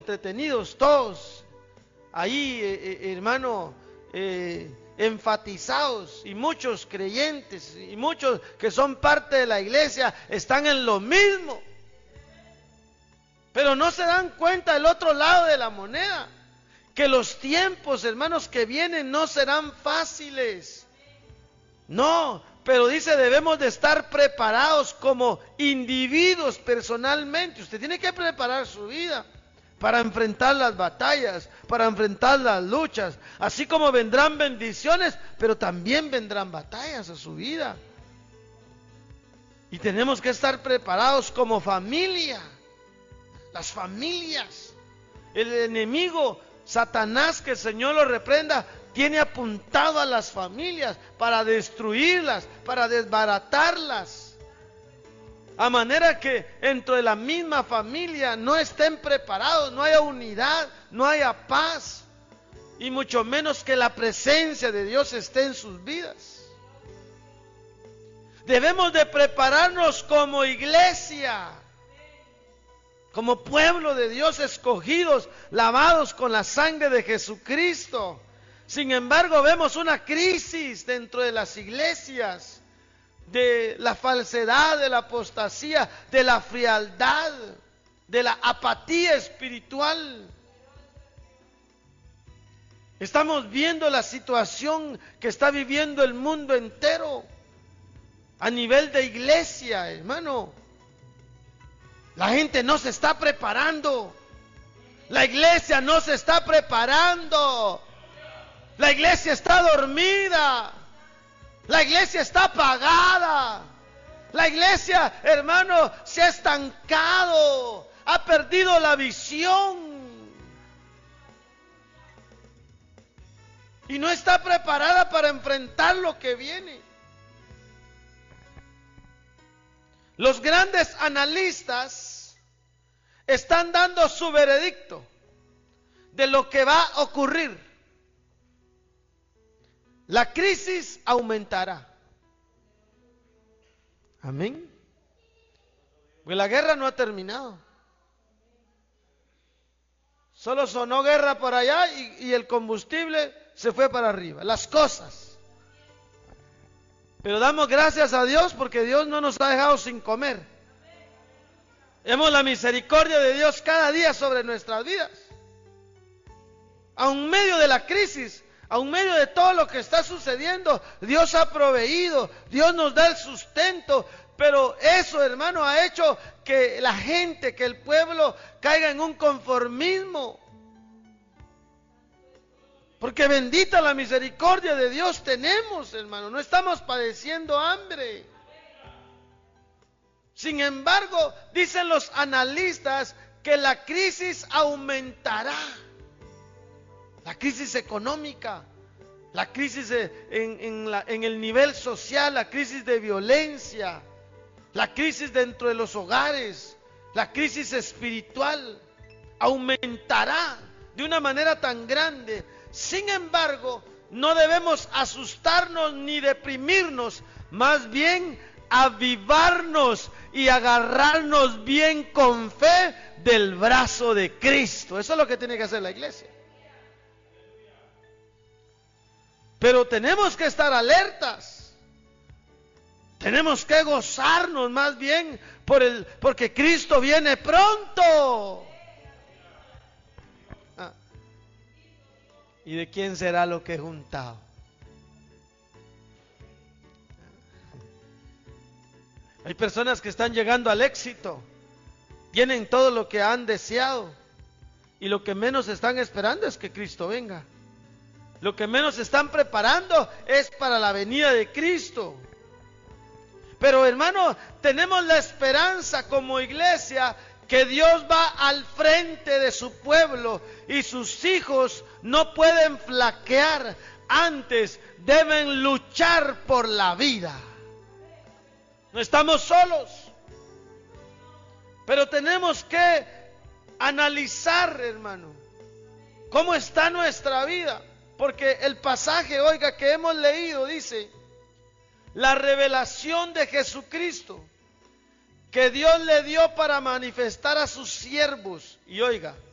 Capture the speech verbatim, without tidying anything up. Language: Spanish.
entretenidos todos, ahí eh, eh, hermano, eh, enfatizados, y muchos creyentes y muchos que son parte de la iglesia están en lo mismo, pero no se dan cuenta del otro lado de la moneda, que los tiempos, hermanos, que vienen no serán fáciles. No, pero dice, debemos de estar preparados como individuos personalmente. Usted tiene que preparar su vida para enfrentar las batallas, para enfrentar las luchas, así como vendrán bendiciones, pero también vendrán batallas a su vida. Y tenemos que estar preparados como familia. Las familias, el enemigo Satanás, que el Señor lo reprenda, tiene apuntado a las familias para destruirlas, para desbaratarlas, a manera que dentro de la misma familia no estén preparados, no haya unidad, no haya paz, y mucho menos que la presencia de Dios esté en sus vidas. Debemos de prepararnos como iglesia, como pueblo de Dios, escogidos, lavados con la sangre de Jesucristo. Sin embargo, vemos una crisis dentro de las iglesias, de la falsedad, de la apostasía, de la frialdad, de la apatía espiritual. Estamos viendo la situación que está viviendo el mundo entero a nivel de iglesia, hermano. La gente no se está preparando. La iglesia no se está preparando. La iglesia está dormida. La iglesia está apagada. La iglesia, hermano, se ha estancado. Ha perdido la visión. Y no está preparada para enfrentar lo que viene. Los grandes analistas están dando su veredicto de lo que va a ocurrir. La crisis aumentará. Amén. Porque la guerra no ha terminado. Solo sonó guerra por allá y, y el combustible se fue para arriba. Las cosas. Pero damos gracias a Dios porque Dios no nos ha dejado sin comer. Vemos la misericordia de Dios cada día sobre nuestras vidas. Aun medio de la crisis, aun medio de todo lo que está sucediendo, Dios ha proveído, Dios nos da el sustento. Pero eso, hermano, ha hecho que la gente, que el pueblo caiga en un conformismo. Porque bendita la misericordia de Dios tenemos, hermano. No estamos padeciendo hambre. Sin embargo, dicen los analistas que la crisis aumentará. La crisis económica, la crisis en, en, la, en el nivel social, la crisis de violencia, la crisis dentro de los hogares, la crisis espiritual, aumentará de una manera tan grande. Sin embargo, no debemos asustarnos ni deprimirnos, más bien avivarnos y agarrarnos bien con fe del brazo de Cristo. Eso es lo que tiene que hacer la iglesia. Pero tenemos que estar alertas. Tenemos que gozarnos más bien por el, porque Cristo viene pronto. ¿Y de quién será lo que he juntado? Hay personas que están llegando al éxito, tienen todo lo que han deseado, y lo que menos están esperando es que Cristo venga. Lo que menos están preparando es para la venida de Cristo. Pero hermano, tenemos la esperanza como iglesia que Dios va al frente de su pueblo y sus hijos no pueden flaquear, antes deben luchar por la vida. No estamos solos, pero tenemos que analizar, hermano, cómo está nuestra vida, porque el pasaje, oiga, que hemos leído dice, la revelación de Jesucristo que Dios le dio para manifestar a sus siervos, y oiga,